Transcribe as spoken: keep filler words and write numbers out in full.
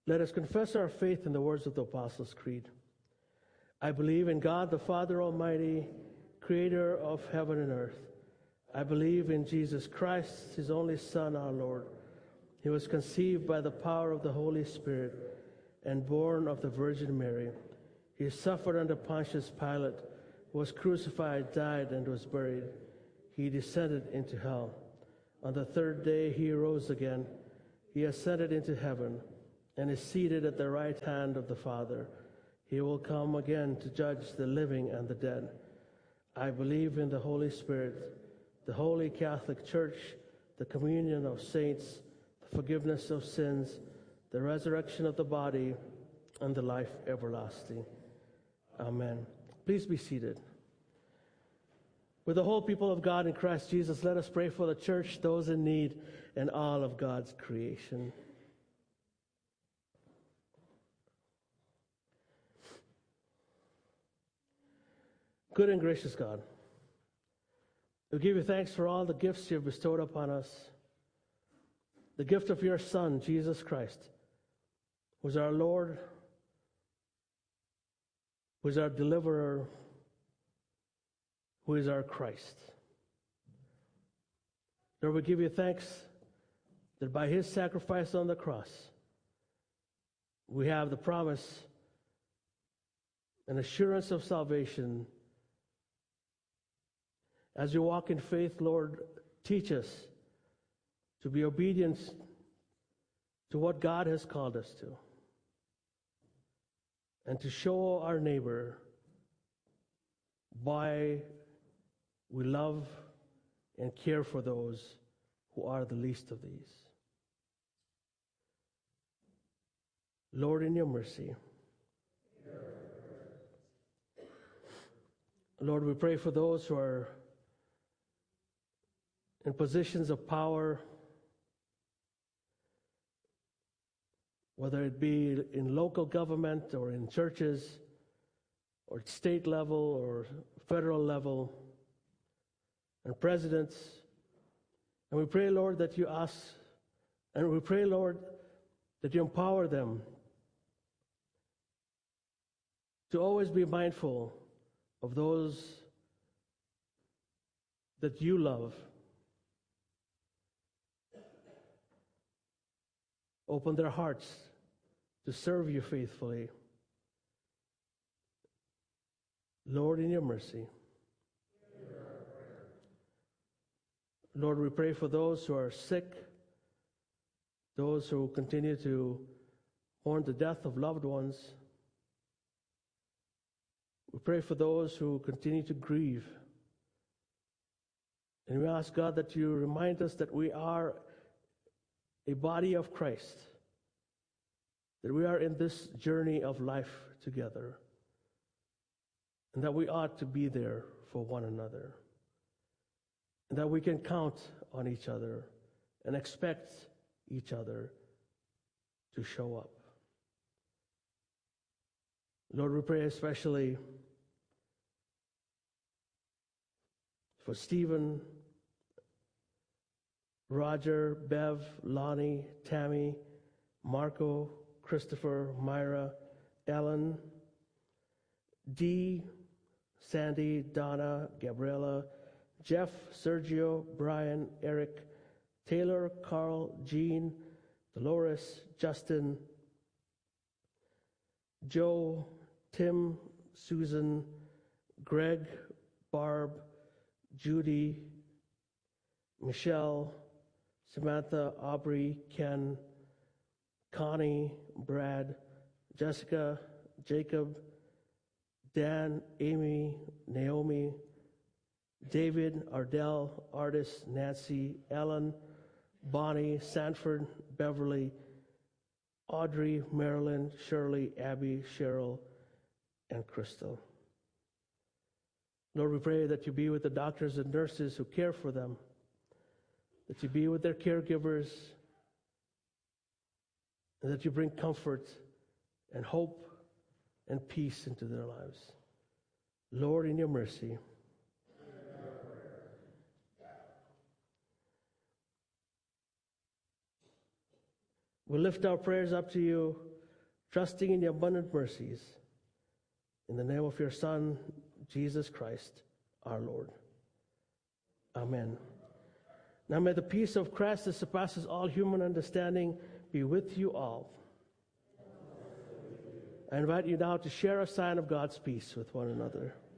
Let us confess our faith in the words of the Apostles' Creed. I believe in God, the Father Almighty, creator of heaven and earth. I believe in Jesus Christ, his only Son, our Lord. He was conceived by the power of the Holy Spirit and born of the Virgin Mary. He suffered under Pontius Pilate, was crucified, died, and was buried. He descended into hell. On the third day he arose again. He ascended into heaven and is seated at the right hand of the Father. He will come again to judge the living and the dead. I believe in the Holy Spirit, the Holy Catholic Church, the communion of saints, the forgiveness of sins, the resurrection of the body, and the life everlasting. Amen. Please be seated. With the whole people of God in Christ Jesus, let us pray for the church, those in need, and all of God's creation. Good and gracious God, we give you thanks for all the gifts you have bestowed upon us. The gift of your Son, Jesus Christ, who is our Lord, who is our deliverer, who is our Christ. Lord, we give you thanks that by his sacrifice on the cross, we have the promise and assurance of salvation. As we walk in faith, Lord, teach us to be obedient to what God has called us to, and to show our neighbor why we love and care for those who are the least of these. Lord, in your mercy, Lord, we pray for those who are in positions of power, whether it be in local government or in churches or state level or federal level, and presidents. And we pray, Lord, that you ask, and we pray, Lord, that you empower them to always be mindful of those that you love. Open their hearts to serve you faithfully. Lord, in your mercy. Lord, we pray for those who are sick, those who continue to mourn the death of loved ones. We pray for those who continue to grieve. And we ask, God, that you remind us that we are a body of Christ, that we are in this journey of life together, and that we ought to be there for one another, and that we can count on each other and expect each other to show up. Lord, we pray especially for Stephen, Roger, Bev, Lonnie, Tammy, Marco, Christopher, Myra, Ellen, Dee, Sandy, Donna, Gabriella, Jeff, Sergio, Brian, Eric, Taylor, Carl, Jean, Dolores, Justin, Joe, Tim, Susan, Greg, Barb, Judy, Michelle, Samantha, Aubrey, Ken, Connie, Brad, Jessica, Jacob, Dan, Amy, Naomi, David, Ardell, Artis, Nancy, Ellen, Bonnie, Sanford, Beverly, Audrey, Marilyn, Shirley, Abby, Cheryl, and Crystal. Lord, we pray that you be with the doctors and nurses who care for them, that you be with their caregivers, and that you bring comfort and hope and peace into their lives. Lord, in your mercy. We lift our prayers up to you trusting in the abundant mercies. In the name of your Son, Jesus Christ, our Lord. Amen. Now may the peace of Christ that surpasses all human understanding be with you all. I invite you now to share a sign of God's peace with one another.